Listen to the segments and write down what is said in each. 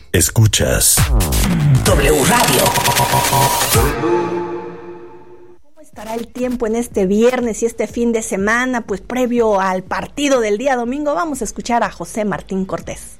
Escuchas W Radio. ¿Cómo estará el tiempo en este viernes y este fin de semana? Pues previo al partido del día domingo, vamos a escuchar a José Martín Cortés.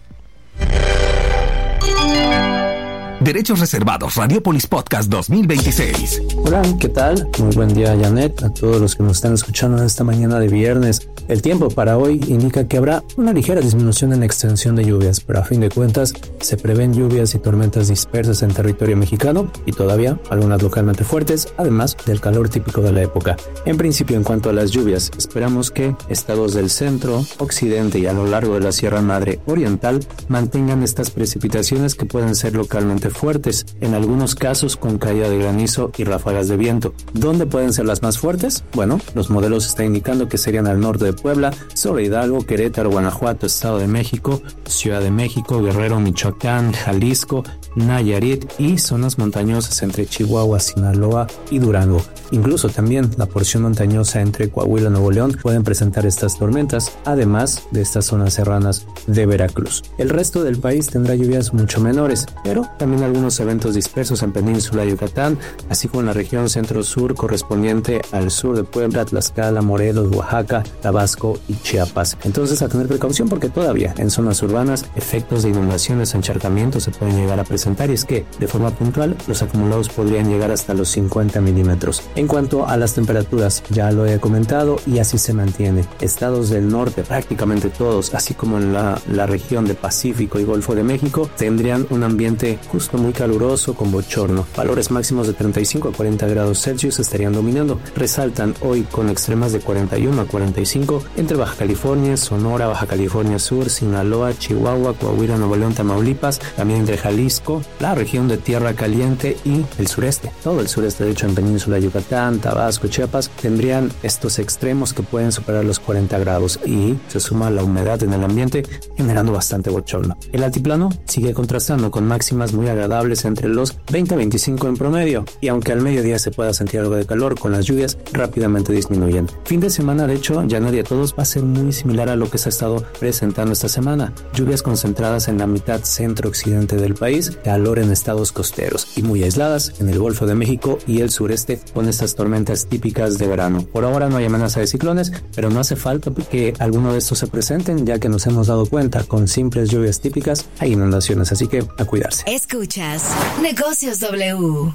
Derechos reservados, Radiopolis Podcast 2026. Hola, ¿qué tal? Muy buen día, Janet, a todos los que nos están escuchando en esta mañana de viernes. El tiempo para hoy indica que habrá una ligera disminución en la extensión de lluvias, pero a fin de cuentas se prevén lluvias y tormentas dispersas en territorio mexicano y todavía algunas localmente fuertes, además del calor típico de la época. En principio, en cuanto a las lluvias, esperamos que estados del centro, occidente y a lo largo de la Sierra Madre Oriental mantengan estas precipitaciones que pueden ser localmente fuertes, en algunos casos con caída de granizo y ráfagas de viento. ¿Dónde pueden ser las más fuertes? Bueno, los modelos están indicando que serían al norte de Puebla, sobre Hidalgo, Querétaro, Guanajuato, Estado de México, Ciudad de México, Guerrero, Michoacán, Jalisco, Nayarit y zonas montañosas entre Chihuahua, Sinaloa y Durango. Incluso también la porción montañosa entre Coahuila y Nuevo León pueden presentar estas tormentas, además de estas zonas serranas de Veracruz. El resto del país tendrá lluvias mucho menores, pero también algunos eventos dispersos en Península y Yucatán, así como en la región centro-sur correspondiente al sur de Puebla, Tlaxcala, Morelos, Oaxaca, Tabasco y Chiapas. Entonces, a tener precaución porque todavía en zonas urbanas efectos de inundaciones o encharcamientos se pueden llegar a presentar, y es que de forma puntual los acumulados podrían llegar hasta los 50 milímetros. En cuanto a las temperaturas, ya lo he comentado y así se mantiene. Estados del norte, prácticamente todos, así como en la región de Pacífico y Golfo de México, tendrían un ambiente justo muy caluroso con bochorno. Valores máximos de 35 a 40 grados Celsius estarían dominando. Resaltan hoy con extremas de 41 a 45 entre Baja California, Sonora, Baja California Sur, Sinaloa, Chihuahua, Coahuila, Nuevo León, Tamaulipas, también entre Jalisco, la región de Tierra Caliente y el sureste. Todo el sureste, de hecho, en Península de Yucatán, Tabasco, Chiapas, tendrían estos extremos que pueden superar los 40 grados y se suma la humedad en el ambiente, generando bastante bochorno. El altiplano sigue contrastando con máximas muy agradables entre los 20 a 25 en promedio, y aunque al mediodía se pueda sentir algo de calor, con las lluvias rápidamente disminuyen. Fin de semana, de hecho, ya nadie a todos va a ser muy similar a lo que se ha estado presentando esta semana. Lluvias concentradas en la mitad centro-occidente del país, calor en estados costeros y muy aisladas en el Golfo de México y el sureste, con estas tormentas típicas de verano. Por ahora no hay amenaza de ciclones, pero no hace falta que alguno de estos se presenten, ya que nos hemos dado cuenta con simples lluvias típicas hay inundaciones, así que a cuidarse. Escuchas Negocios W.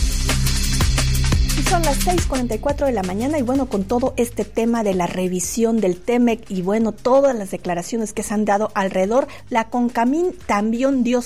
Son las 6:44 de la mañana y bueno, con todo este tema de la revisión del TEMEC y bueno, todas las declaraciones que se han dado alrededor, la CONCAMIN también dio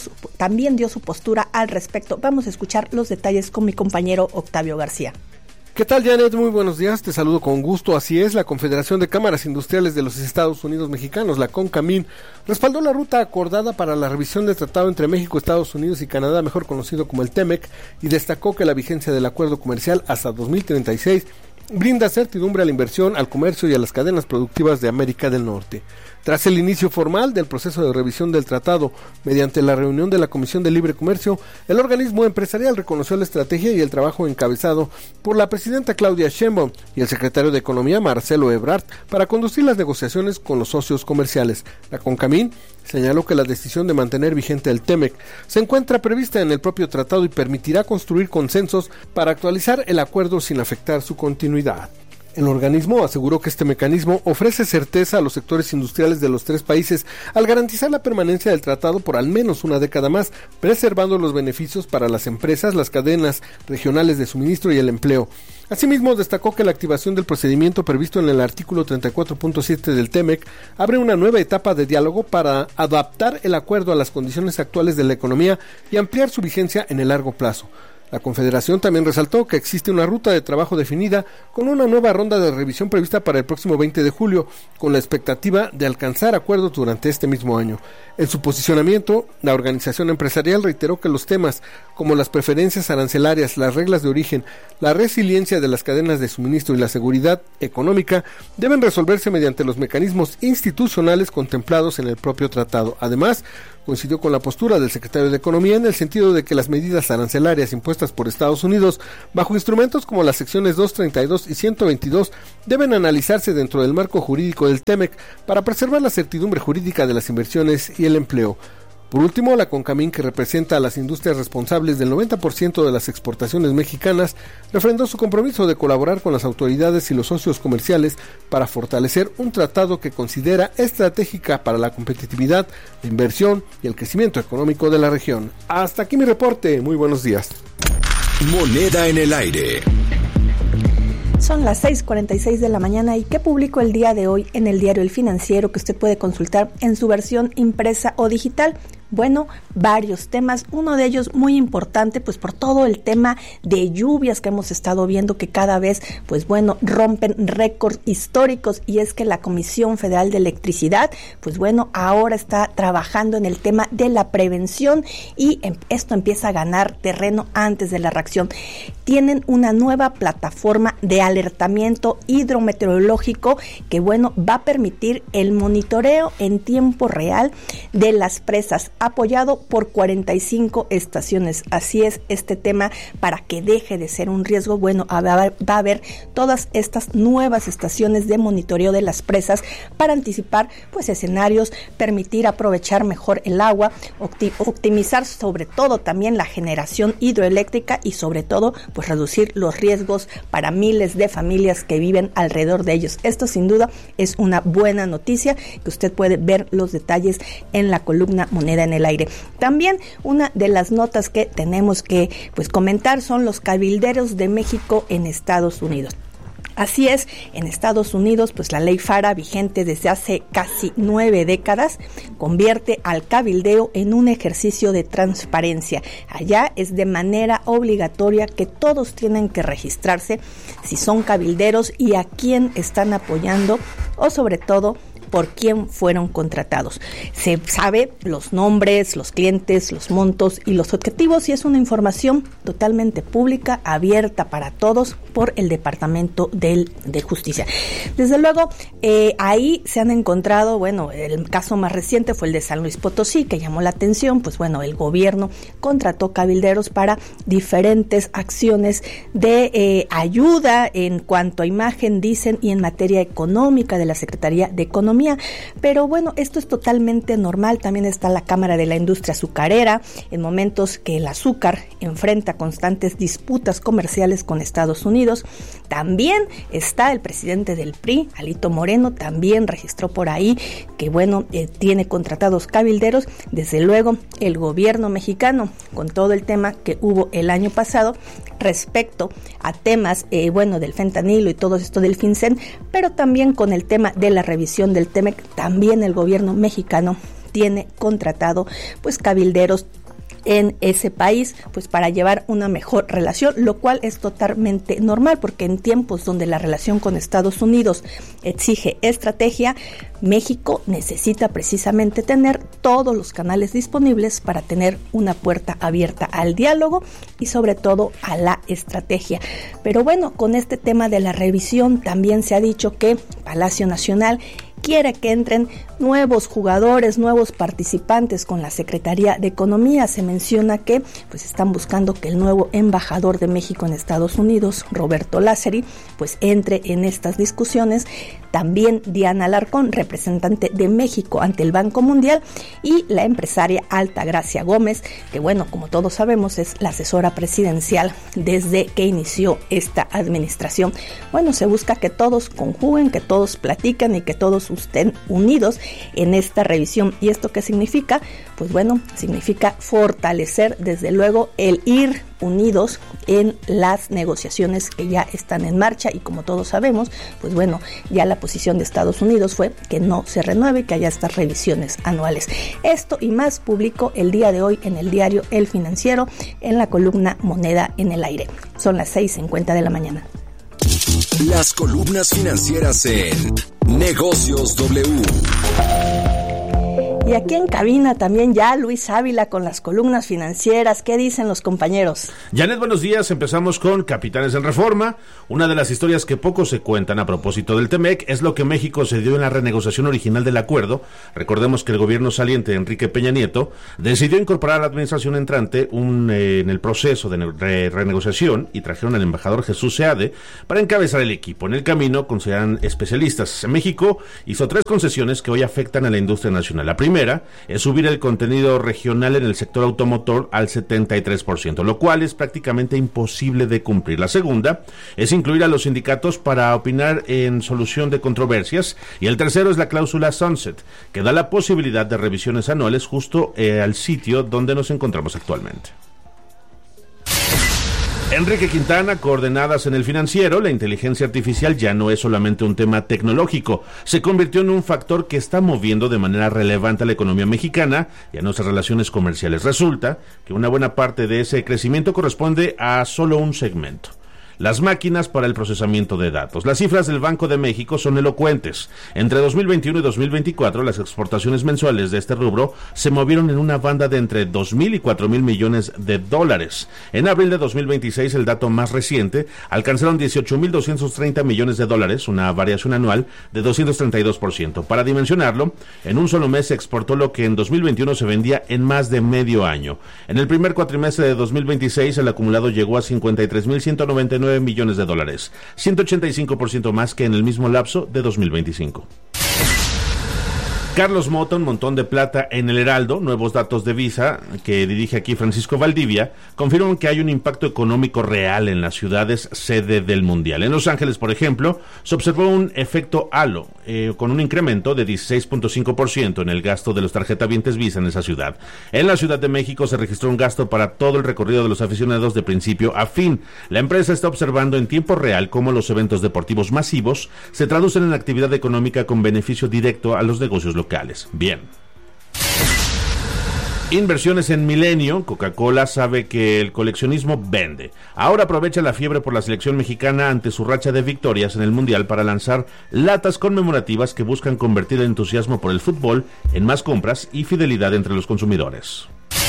su postura al respecto. Vamos a escuchar los detalles con mi compañero Octavio García. ¿Qué tal, Janet? Muy buenos días, te saludo con gusto. Así es, la Confederación de Cámaras Industriales de los Estados Unidos Mexicanos, la CONCAMIN, respaldó la ruta acordada para la revisión del tratado entre México, Estados Unidos y Canadá, mejor conocido como el TEMEC, y destacó que la vigencia del acuerdo comercial hasta 2036 brinda certidumbre a la inversión, al comercio y a las cadenas productivas de América del Norte. Tras el inicio formal del proceso de revisión del tratado, mediante la reunión de la Comisión de Libre Comercio, el organismo empresarial reconoció la estrategia y el trabajo encabezado por la presidenta Claudia Sheinbaum y el secretario de Economía Marcelo Ebrard para conducir las negociaciones con los socios comerciales. La CONCAMIN señaló que la decisión de mantener vigente el TEMEC se encuentra prevista en el propio tratado y permitirá construir consensos para actualizar el acuerdo sin afectar su continuidad. El organismo aseguró que este mecanismo ofrece certeza a los sectores industriales de los tres países al garantizar la permanencia del tratado por al menos una década más, preservando los beneficios para las empresas, las cadenas regionales de suministro y el empleo. Asimismo, destacó que la activación del procedimiento previsto en el artículo 34.7 del TEMEC abre una nueva etapa de diálogo para adaptar el acuerdo a las condiciones actuales de la economía y ampliar su vigencia en el largo plazo. La Confederación también resaltó que existe una ruta de trabajo definida con una nueva ronda de revisión prevista para el próximo 20 de julio, con la expectativa de alcanzar acuerdos durante este mismo año. En su posicionamiento, la organización empresarial reiteró que los temas como las preferencias arancelarias, las reglas de origen, la resiliencia de las cadenas de suministro y la seguridad económica deben resolverse mediante los mecanismos institucionales contemplados en el propio tratado. Además, coincidió con la postura del secretario de Economía en el sentido de que las medidas arancelarias impuestas por Estados Unidos bajo instrumentos como las secciones 232 y 122 deben analizarse dentro del marco jurídico del TEMEC para preservar la certidumbre jurídica de las inversiones y el empleo. Por último, la CONCAMIN, que representa a las industrias responsables del 90% de las exportaciones mexicanas, refrendó su compromiso de colaborar con las autoridades y los socios comerciales para fortalecer un tratado que considera estratégica para la competitividad, la inversión y el crecimiento económico de la región. Hasta aquí mi reporte. Muy buenos días. Moneda en el aire. Son las 6:46 de la mañana y ¿qué publicó el día de hoy en el diario El Financiero, que usted puede consultar en su versión impresa o digital? Bueno, varios temas, uno de ellos muy importante, pues por todo el tema de lluvias que hemos estado viendo que cada vez, pues bueno, rompen récords históricos, y es que la Comisión Federal de Electricidad, pues bueno, ahora está trabajando en el tema de la prevención y esto empieza a ganar terreno antes de la reacción. Tienen una nueva plataforma de alertamiento hidrometeorológico que, bueno, va a permitir el monitoreo en tiempo real de las presas, apoyado por 45 estaciones. Así es, este tema, para que deje de ser un riesgo, bueno, va a haber todas estas nuevas estaciones de monitoreo de las presas para anticipar pues escenarios, permitir aprovechar mejor el agua, optimizar sobre todo también la generación hidroeléctrica y sobre todo pues reducir los riesgos para miles de familias que viven alrededor de ellos. Esto sin duda es una buena noticia que usted puede ver los detalles en la columna Moneda en el Aire. También una de las notas que tenemos que pues comentar son los cabilderos de México en Estados Unidos. Así es, en Estados Unidos, pues la ley FARA, vigente desde hace casi 9 décadas, convierte al cabildeo en un ejercicio de transparencia. Allá es de manera obligatoria que todos tienen que registrarse si son cabilderos y a quién están apoyando, o sobre todo por quién fueron contratados. Se sabe los nombres, los clientes, los montos y los objetivos, y es una información totalmente pública, abierta para todos por el Departamento de Justicia. Desde luego, ahí se han encontrado, bueno, el caso más reciente fue el de San Luis Potosí, que llamó la atención, pues bueno, el gobierno contrató cabilderos para diferentes acciones de ayuda en cuanto a imagen, dicen, y en materia económica de la Secretaría de Economía. Pero bueno, esto es totalmente normal. También está la Cámara de la Industria Azucarera, en momentos que el azúcar enfrenta constantes disputas comerciales con Estados Unidos. También está el presidente del PRI, Alito Moreno, también registró por ahí que bueno, tiene contratados cabilderos. Desde luego, el gobierno mexicano, con todo el tema que hubo el año pasado respecto a temas, bueno, del fentanilo y todo esto del FinCEN, pero también con el tema de la revisión del TEMEC, también el gobierno mexicano tiene contratado pues cabilderos en ese país, pues para llevar una mejor relación, lo cual es totalmente normal, porque en tiempos donde la relación con Estados Unidos exige estrategia, México necesita precisamente tener todos los canales disponibles para tener una puerta abierta al diálogo y sobre todo a la estrategia. Pero bueno, con este tema de la revisión también se ha dicho que Palacio Nacional quiere que entren nuevos jugadores, nuevos participantes con la Secretaría de Economía. Se menciona que pues están buscando que el nuevo embajador de México en Estados Unidos, Roberto Lázari, pues entre en estas discusiones. También Diana Alarcón, representante de México ante el Banco Mundial, y la empresaria Altagracia Gómez, que bueno, como todos sabemos, es la asesora presidencial desde que inició esta administración. Bueno, se busca que todos conjuguen, que todos platican y que todos estén unidos en esta revisión. ¿Y esto qué significa? Pues bueno, significa fortalecer desde luego el ir unidos en las negociaciones que ya están en marcha, y como todos sabemos, pues bueno, ya la posición de Estados Unidos fue que no se renueve, que haya estas revisiones anuales. Esto y más publicó el día de hoy en el diario El Financiero, en la columna Moneda en el Aire. Son las 6:50 de la mañana. Las columnas financieras en Negocios W. Y aquí en cabina también ya Luis Ávila con las columnas financieras. ¿Qué dicen los compañeros? Janet, buenos días. Empezamos con Capitanes en Reforma. Una de las historias que poco se cuentan a propósito del TEMEC es lo que México cedió en la renegociación original del acuerdo. Recordemos que el gobierno saliente, Enrique Peña Nieto, decidió incorporar a la administración entrante en el proceso de renegociación, y trajeron al embajador Jesús Seade para encabezar el equipo. En el camino, consideran especialistas, México hizo 3 concesiones que hoy afectan a la industria nacional. La primera primera es subir el contenido regional en el sector automotor al 73%, lo cual es prácticamente imposible de cumplir. La segunda es incluir a los sindicatos para opinar en solución de controversias, y el tercero es la cláusula Sunset, que da la posibilidad de revisiones anuales justo al sitio donde nos encontramos actualmente. Enrique Quintana, coordenadas en el Financiero, la inteligencia artificial ya no es solamente un tema tecnológico, se convirtió en un factor que está moviendo de manera relevante a la economía mexicana y a nuestras relaciones comerciales. Resulta que una buena parte de ese crecimiento corresponde a solo un segmento: las máquinas para el procesamiento de datos. Las cifras del Banco de México son elocuentes. Entre 2021 y 2024, las exportaciones mensuales de este rubro se movieron en una banda de entre 2,000 y 4,000 millones de dólares. En abril de 2026, el dato más reciente, alcanzaron 18,230 millones de dólares, una variación anual de 232%. Para dimensionarlo, en un solo mes se exportó lo que en 2021 se vendía en más de medio año. En el primer cuatrimestre de 2026, el acumulado llegó a 53,199 millones de dólares, 185% más que en el mismo lapso de 2025. Carlos Mota, un montón de plata en el Heraldo. Nuevos datos de Visa, que dirige aquí Francisco Valdivia, confirman que hay un impacto económico real en las ciudades sede del Mundial. En Los Ángeles, por ejemplo, se observó un efecto halo, con un incremento de 16.5% en el gasto de los tarjetavientes Visa en esa ciudad. En la Ciudad de México se registró un gasto para todo el recorrido de los aficionados de principio a fin. La empresa está observando en tiempo real cómo los eventos deportivos masivos se traducen en actividad económica con beneficio directo a los negocios locales. Bien. Inversiones en Milenio. Coca-Cola sabe que el coleccionismo vende. Ahora aprovecha la fiebre por la selección mexicana ante su racha de victorias en el Mundial para lanzar latas conmemorativas que buscan convertir el entusiasmo por el fútbol en más compras y fidelidad entre los consumidores.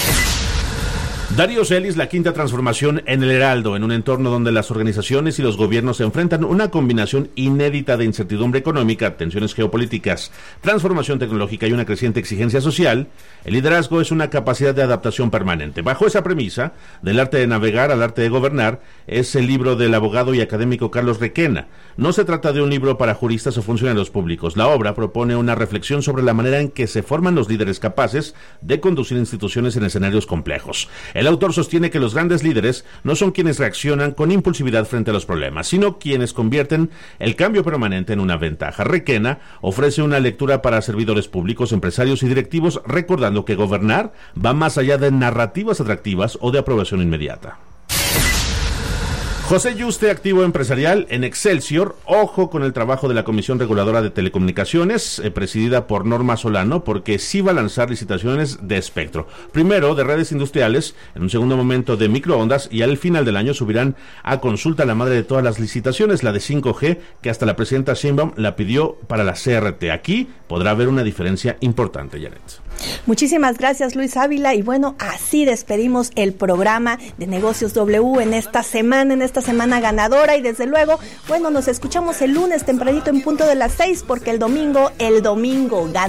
Darío Celis, la quinta transformación en el Heraldo, en un entorno donde las organizaciones y los gobiernos se enfrentan una combinación inédita de incertidumbre económica, tensiones geopolíticas, transformación tecnológica y una creciente exigencia social. El liderazgo es una capacidad de adaptación permanente. Bajo esa premisa, del arte de navegar al arte de gobernar, es el libro del abogado y académico Carlos Requena. No se trata de un libro para juristas o funcionarios públicos. La obra propone una reflexión sobre la manera en que se forman los líderes capaces de conducir instituciones en escenarios complejos. El autor sostiene que los grandes líderes no son quienes reaccionan con impulsividad frente a los problemas, sino quienes convierten el cambio permanente en una ventaja. Requena ofrece una lectura para servidores públicos, empresarios y directivos, recordando que gobernar va más allá de narrativas atractivas o de aprobación inmediata. José Yuste, activo empresarial en Excelsior. Ojo con el trabajo de la Comisión Reguladora de Telecomunicaciones, presidida por Norma Solano, porque sí va a lanzar licitaciones de espectro. Primero de redes industriales, en un segundo momento de microondas, y al final del año subirán a consulta la madre de todas las licitaciones, la de 5G, que hasta la presidenta Sheinbaum la pidió para la CRT. Aquí podrá haber una diferencia importante, Janet. Muchísimas gracias, Luis Ávila, y bueno, así despedimos el programa de Negocios W en esta semana ganadora, y desde luego, bueno, nos escuchamos el lunes tempranito en punto de las 6, porque el domingo gana